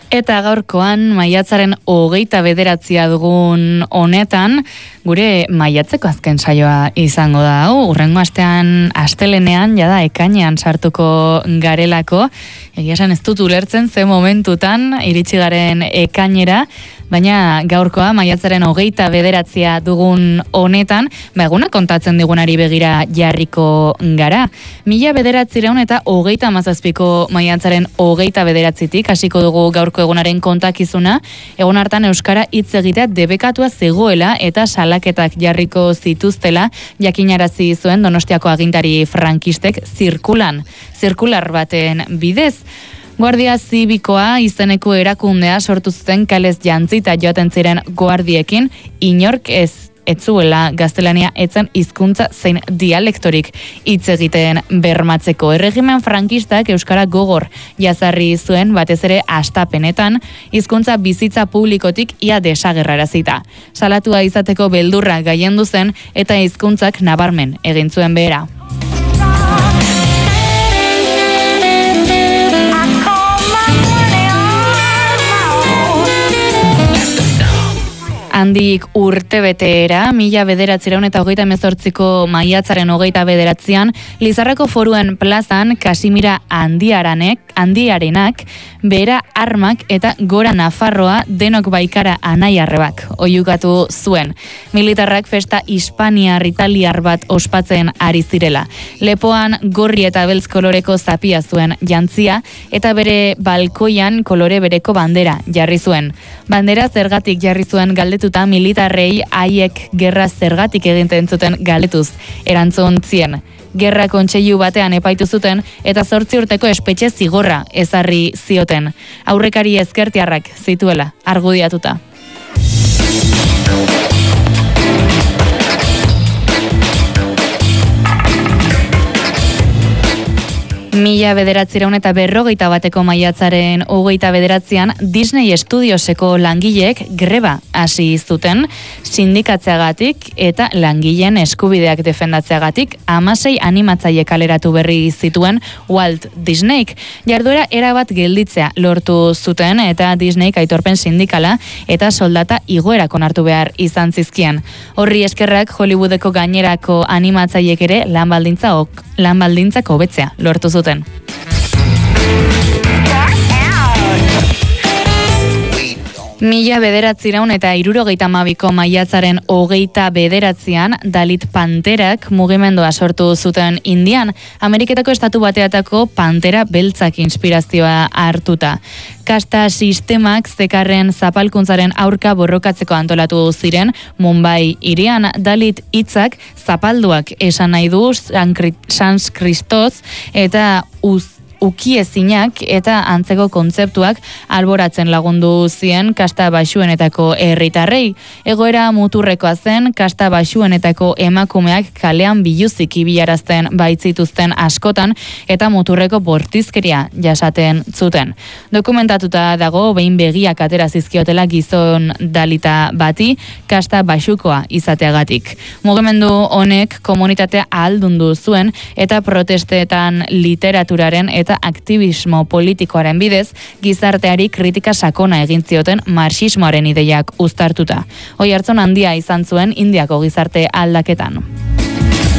Eta gaurkoan maiatzaren 29 dugun honetan, gure maiatzeko azken saioa izango da hau. Hurrengo astean, astelenean, jada ekainean sartuko garelako. Egia esan ez dut ulertzen ze momentutan iritsi garen ekainera, baina gaurkoa maiatzaren 29 dugun honetan, eguna kontatzen digunari begira jarriko gara. 1937ko maiatzaren 29tik hasiko dugu gaurko egunaren kontakizuna. Egun hartan euskara hitz egitea debekatua zegoela eta salaketak jarriko zituztela jakinarazi zuen Donostiako agintari frankistek zirkular baten bidez. Guardia Zibikoa izeneko erakundea sortu zuten kalez jantzita joaten ziren guardiekin, inork ez zuela gaztelania etzen hizkuntza zein dialektorik hitz egiten bermatzeko. Erregimen frankistak euskara gogor jazarri zuen, batez ere hastapenetan, hizkuntza bizitza publikotik ia desagerrarazita. Salatua izateko beldurra gailendu zen eta hizkuntzak nabarmen egin zuen behera. Handik urtebeteera, 1938ko maiatzaren 29an, Lizarrako Foruen plazan Kasimira Handiarenak bera armak eta gora Nafarroa denok baikara anaiarrebak oiukatu zuen. Militarrak festa hispaniar italiar bat ospatzen ari zirela. Lepoan gorri eta beltz koloreko zapia zuen jantzia eta bere balkoian kolore bereko bandera jarri zuen. Bandera zergatik jarri zuen galdetuta militarrei haiek gerra zergatik egiten zuten galdetuz erantzun zien. Gerra kontseilu batean epaitu zuten eta 8 urteko espetxe zigorra ezarri zioten. Aurrekari ezkertiarrak zituela argudiatuta. Mila 1941ko maiatzaren 29an Disney Studioseko langileek greba hasi zuten sindikatzeagatik eta langileen eskubideak defendatzeagatik 16 animatzaile kaleratu berri zituen Walt Disneyk. Jarduera erabat gelditzea lortu zuten eta Disneyk aitorpen sindikala eta soldata igoerak onartu behar izan zizkien. Horri eskerrak Hollywoodeko gainerako animatzaileek ere lan baldintzak hobetzea lortu zuten. 1972ko maiatzaren 29an Dalit Panterak mugimendua sortu zuten Indian, Ameriketako estatu bateatako pantera beltzak inspirazioa hartuta. Kasta sistemak zekarren zapalkuntzaren aurka borrokatzeko antolatu ziren Mumbai hirian. Dalit hitzak zapalduak esan nahi du sanskritoz eta ukiezinak eta antzeko kontzeptuak alboratzen lagundu zien kasta baxuenetako herritarrei. Egoera muturrekoa zen, kasta baxuenetako emakumeak kalean biluzik ibilarazten baitzituzten askotan eta muturreko bortizkeria jasaten zuten. Dokumentatuta dago behin begiak atera zizkiotela gizon dalita bati kasta baxukoa izateagatik. Mugimendu honek komunitatea ahaldundu zuen eta protestetan literaturaren eta aktivismo politikoaren bidez, gizarteari kritika sakona egin zioten marxismoaren ideiak uztartuta. Oihartzun handia izan zuen Indiako gizarte aldaketan.